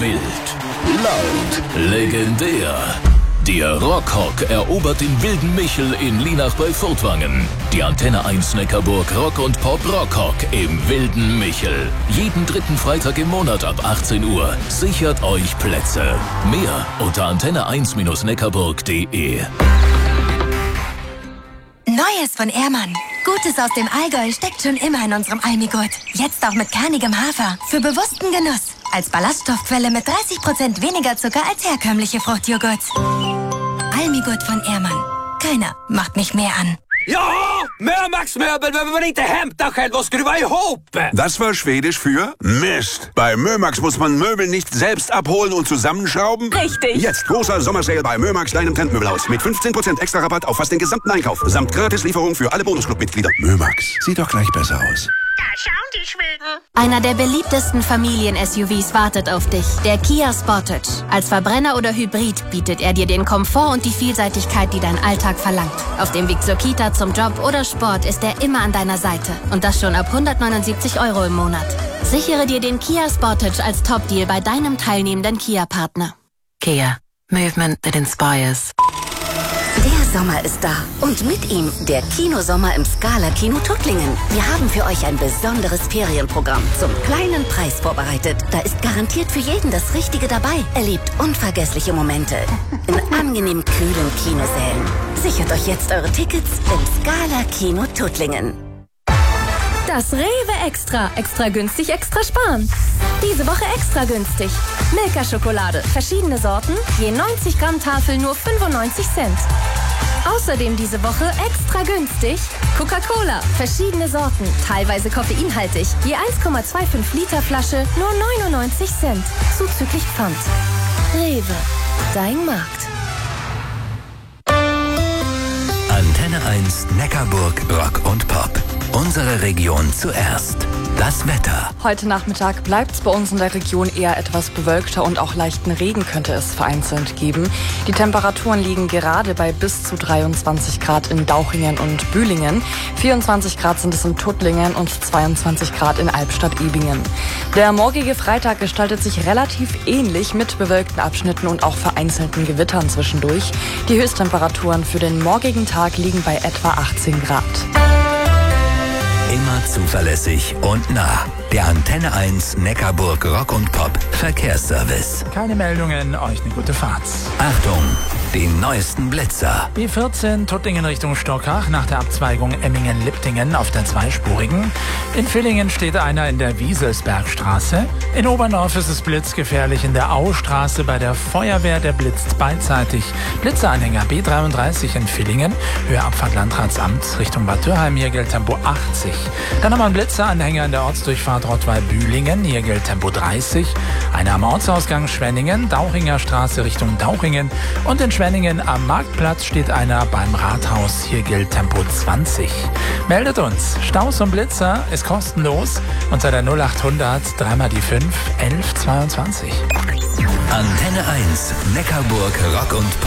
Wild, laut, legendär. Der Rockhawk erobert den wilden Michel in Lienach bei Furtwangen. Die Antenne 1 Neckarburg Rock und Pop Rockhawk im wilden Michel. Jeden dritten Freitag im Monat ab 18 Uhr. Sichert euch Plätze. Mehr unter antenne1-neckarburg.de. Neues von Ehrmann. Gutes aus dem Allgäu steckt schon immer in unserem Almigurt. Jetzt auch mit kernigem Hafer. Für bewussten Genuss. Als Ballaststoffquelle mit 30% weniger Zucker als herkömmliche Fruchtjoghurts. Almigurt von Ehrmann. Keiner macht mich mehr an. Ja, Mömax-Möbel, wenn man inte hämta själv och skruva ihop. Das war Schwedisch für Mist. Bei Mömax muss man Möbel nicht selbst abholen und zusammenschrauben. Richtig. Jetzt großer Sommersale bei Mömax, deinem Trendmöbelhaus. Mit 15% extra Rabatt auf fast den gesamten Einkauf. Samt Gratislieferung für alle Bonusclub-Mitglieder. Mömax, sieht doch gleich besser aus. Da schauen die Schweden. Einer der beliebtesten Familien-SUVs wartet auf dich. Der Kia Sportage. Als Verbrenner oder Hybrid bietet er dir den Komfort und die Vielseitigkeit, die dein Alltag verlangt. Auf dem Weg zur Kita, zum Job oder Sport ist er immer an deiner Seite. Und das schon ab 179 € im Monat. Sichere dir den Kia Sportage als Top-Deal bei deinem teilnehmenden Kia-Partner. Kia. Movement that inspires. Der Sommer ist da und mit ihm der Kinosommer im Scala Kino Tuttlingen. Wir haben für euch ein besonderes Ferienprogramm zum kleinen Preis vorbereitet. Da ist garantiert für jeden das Richtige dabei. Erlebt unvergessliche Momente in angenehm kühlen Kinosälen. Sichert euch jetzt eure Tickets im Scala Kino Tuttlingen. Das Rewe Extra. Extra günstig, extra sparen. Diese Woche extra günstig. Milka-Schokolade. Verschiedene Sorten. Je 90 Gramm Tafel nur 95 Cent. Außerdem diese Woche extra günstig. Coca-Cola. Verschiedene Sorten. Teilweise koffeinhaltig. Je 1,25 Liter Flasche nur 99 Cent. Zuzüglich Pfand. Rewe. Dein Markt. Antenne 1 Neckarburg Rock und Pop. Unsere Region zuerst. Das Wetter. Heute Nachmittag bleibt es bei uns in der Region eher etwas bewölkter und auch leichten Regen könnte es vereinzelt geben. Die Temperaturen liegen gerade bei bis zu 23 Grad in Dauchingen und Bühlingen. 24 Grad sind es in Tuttlingen und 22 Grad in Albstadt-Ebingen. Der morgige Freitag gestaltet sich relativ ähnlich mit bewölkten Abschnitten und auch vereinzelten Gewittern zwischendurch. Die Höchsttemperaturen für den morgigen Tag liegen bei etwa 18 Grad. Immer zuverlässig und nah. Der Antenne 1 Neckarburg Rock und Pop Verkehrsservice. Keine Meldungen, euch eine gute Fahrt. Achtung, die neuesten Blitzer. B14 Tuttlingen Richtung Stockach nach der Abzweigung Emmingen-Liptingen auf der zweispurigen. In Villingen steht einer in der Wieselsbergstraße. In Oberndorf ist es blitzgefährlich in der Austraße bei der Feuerwehr. Der blitzt beidseitig. Blitzeranhänger B33 in Villingen. Höhe Abfahrt Landratsamt Richtung Bad Dürheim. Hier gilt Tempo 80. Dann haben wir einen Blitzeranhänger in der Ortsdurchfahrt Rottweil-Bühlingen. Hier gilt Tempo 30. Einer am Ortsausgang Schwenningen, Dauchinger Straße Richtung Dauchingen. Und in Schwenningen am Marktplatz steht einer beim Rathaus. Hier gilt Tempo 20. Meldet uns. Staus und Blitzer ist kostenlos unter der 0800 3 die 5 11 22. Antenne 1 Neckarburg Rock und Pop.